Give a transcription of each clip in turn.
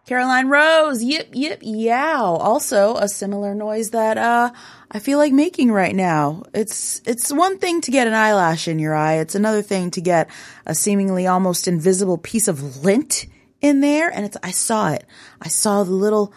Caroline Rose, yip, yip, yow. Also a similar noise that, I feel like making right now. It's one thing to get an eyelash in your eye. It's another thing to get a seemingly almost invisible piece of lint in there. And I saw it. I saw the little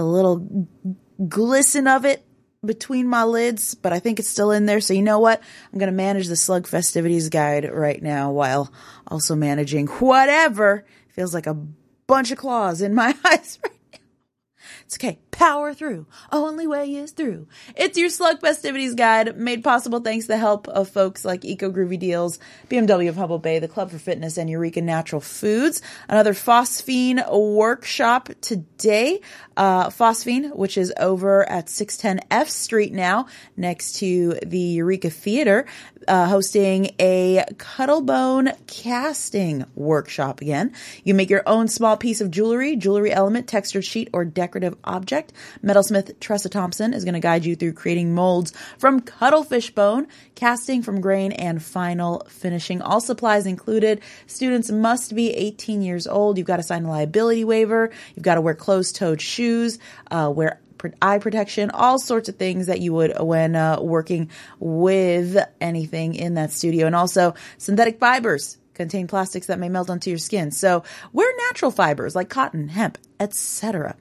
glisten of it between my lids, but I think it's still in there. So you know what? I'm going to manage the Slug Festivities guide right now while also managing whatever feels like a bunch of claws in my eyes right now. It's okay. Power through. Only way is through. It's your Slug Festivities guide, made possible thanks to the help of folks like Eco Groovy Deals, BMW of Humboldt Bay, the Club for Fitness, and Eureka Natural Foods. Another Phosphine workshop today. Phosphine, which is over at 610 F Street now, next to the Eureka Theater, hosting a Cuttlebone casting workshop again. You make your own small piece of jewelry element, textured sheet, or decorative object. Metalsmith Tressa Thompson is going to guide you through creating molds from cuttlefish bone, casting from grain, and final finishing. All supplies included. Students must be 18 years old. You've got to sign a liability waiver. You've got to wear closed-toed shoes, wear eye protection, all sorts of things that you would when working with anything in that studio. And also synthetic fibers contain plastics that may melt onto your skin. So wear natural fibers like cotton, hemp, etc.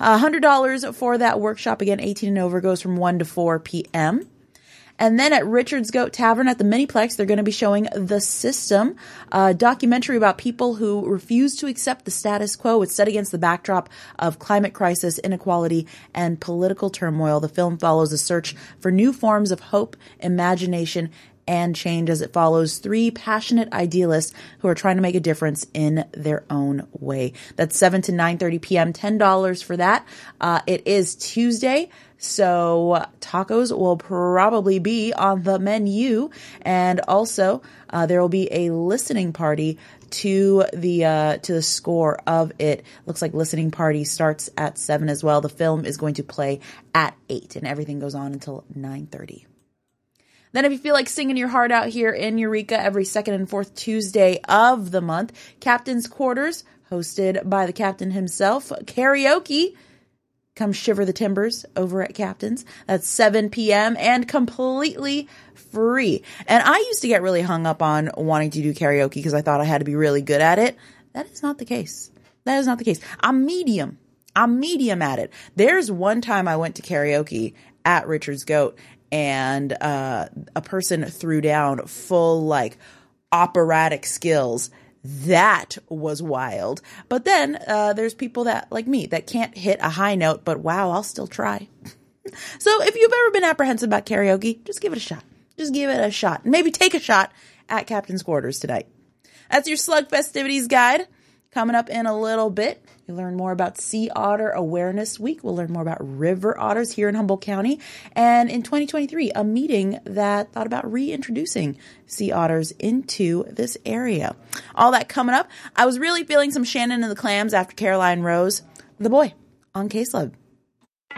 $100 for that workshop. Again, 18 and over, goes from 1 to 4 p.m. And then at Richard's Goat Tavern at the Miniplex, they're going to be showing The System, a documentary about people who refuse to accept the status quo. It's set against the backdrop of climate crisis, inequality, and political turmoil. The film follows a search for new forms of hope, imagination, and change as it follows three passionate idealists who are trying to make a difference in their own way. That's 7 to 9:30 p.m., $10 for that. It is Tuesday, so tacos will probably be on the menu. And also, there will be a listening party to the score of it. Looks like listening party starts at 7 as well. The film is going to play at 8, and everything goes on until 9:30. Then if you feel like singing your heart out here in Eureka every second and fourth Tuesday of the month, Captain's Quarters, hosted by the captain himself, karaoke. Come shiver the timbers over at Captain's. That's 7 p.m. and completely free. And I used to get really hung up on wanting to do karaoke because I thought I had to be really good at it. That is not the case. That is not the case. I'm medium at it. There's one time I went to karaoke at Richard's Goat, and a person threw down full, like, operatic skills. That was wild. But then there's people that, like me, that can't hit a high note, but wow, I'll still try. So if you've ever been apprehensive about karaoke, just give it a shot. Just give it a shot. Maybe take a shot at Captain's Quarters tonight. That's your Slug Festivities guide. Coming up in a little bit, you'll learn more about Sea Otter Awareness Week. We'll learn more about river otters here in Humboldt County. And in 2023, a meeting that thought about reintroducing sea otters into this area. All that coming up. I was really feeling some Shannon and the Clams after Caroline Rose. The Boy on K-Slug.